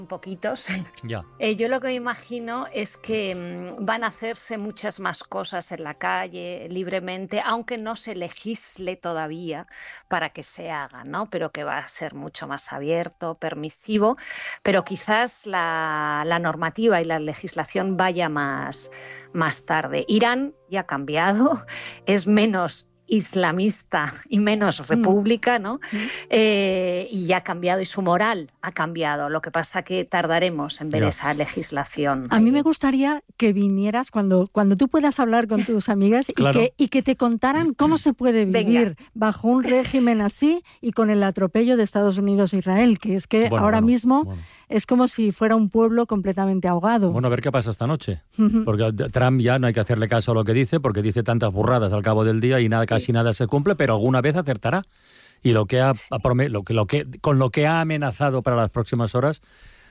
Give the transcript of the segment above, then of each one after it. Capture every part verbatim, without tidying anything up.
poquitos. Ya. Eh, yo lo que me imagino es que mm, van a hacerse muchas más cosas en la calle libremente, aunque no se legisle todavía para que se haga, ¿no? Pero que va a ser mucho más abierto, permisivo, pero quizás la, la normativa y la legislación vaya más, más tarde. Irán ya ha cambiado, es menos islamista y menos república, ¿no? Mm. Eh, y ya ha cambiado y su moral ha cambiado. Lo que pasa que tardaremos en ver Ya. esa legislación. A mí me gustaría que vinieras cuando, cuando tú puedas hablar con tus amigas y, Claro. que, y que te contaran cómo se puede vivir Venga. bajo un régimen así y con el atropello de Estados Unidos e Israel, que es que Bueno, ahora bueno, mismo bueno. es como si fuera un pueblo completamente ahogado. Bueno, a ver qué pasa esta noche. Ujú. Porque Trump ya no hay que hacerle caso a lo que dice, porque dice tantas burradas al cabo del día y nada, casi nada se cumple, pero alguna vez acertará. Y lo que ha, ha prome- lo que, lo que, con lo que ha amenazado para las próximas horas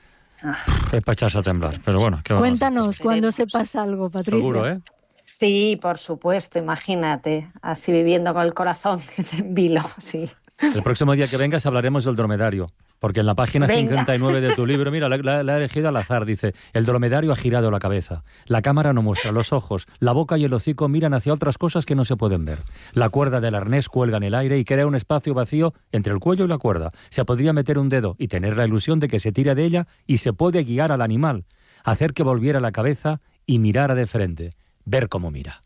es para echarse a temblar. Pero bueno, ¿qué vamos a hacer? Cuéntanos cuando sepas algo, Patricia. Seguro, ¿eh? Sí, por supuesto, imagínate, así viviendo con el corazón en vilo, sí. El próximo día que vengas hablaremos del dromedario, porque en la página Venga. cincuenta y nueve de tu libro, mira, la, la- la he elegido al azar, dice, el dromedario ha girado la cabeza, la cámara no muestra los ojos, la boca y el hocico miran hacia otras cosas que no se pueden ver. La cuerda del arnés cuelga en el aire y crea un espacio vacío entre el cuello y la cuerda. Se podría meter un dedo y tener la ilusión de que se tira de ella y se puede guiar al animal, hacer que volviera la cabeza y mirara de frente, ver cómo mira.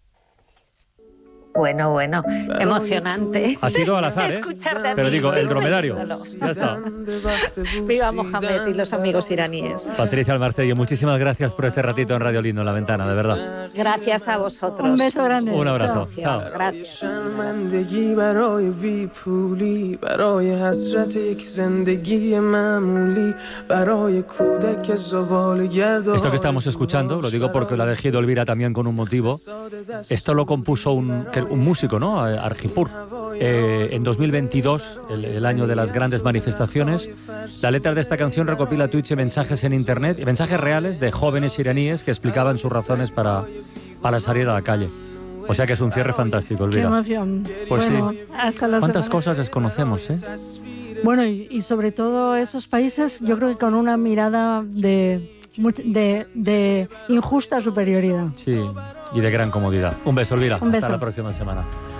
Bueno, bueno, emocionante. Ha sido al azar, ¿eh? Escucharte a Pero ti, digo, el solo dromedario. ídolo. Ya está. Viva Mohamed y los amigos iraníes. Patricia Almartello, muchísimas gracias por este ratito en Radio Lindo en la Ventana, de verdad. Gracias a vosotros. Un beso grande. Un abrazo. Chao. Chao. Gracias. شرمندگی برای بی پولی برای حسرت یک زندگی معمولی برای کودک زبال گرد و Esto que estamos escuchando, lo digo porque lo ha elegido Elvira también con un motivo. Esto lo compuso un, que- un músico, ¿no? Arjipur. Eh, en dos mil veintidós, el, el año de las grandes manifestaciones, la letra de esta canción recopila tweets y mensajes en internet, y mensajes reales de jóvenes iraníes que explicaban sus razones para, para salir a la calle. O sea que es un cierre fantástico, Qué Elvira. emoción. Pues bueno, sí. hasta la ¿Cuántas semana- cosas desconocemos, eh? Bueno, y, y sobre todo esos países, yo creo que con una mirada de, much- de, de injusta superioridad. Sí, y de gran comodidad. Un beso, Elvira. Un beso. Hasta la próxima semana.